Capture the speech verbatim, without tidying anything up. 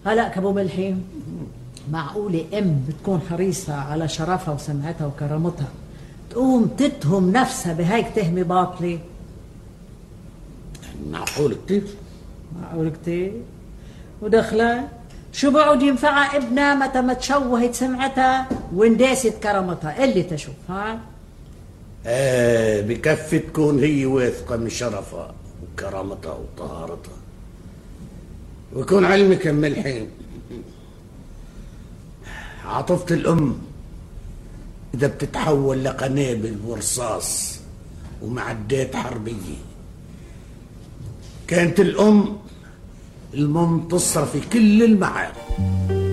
هلا كابو ملحي، معقولة أم بتكون حريصة على شرفها وسمعتها وكرامتها تقوم تتهم نفسها بهيك تهمة باطلة؟ معقول كتير؟ معقول كتير؟ ودخلها شو بعد ينفعها ابنها متى ما تشوهت سمعتها وانداست كرامتها؟ اللي تشوف ها؟ آه بكفي تكون هي واثقة من شرفها وكرامتها وطهارتها. ويكون علمك ام الحين، عاطفة الأم إذا بتتحول لقنابل ورصاص ومعدات حربية، كانت الأم المنتصرة في كل المعارك.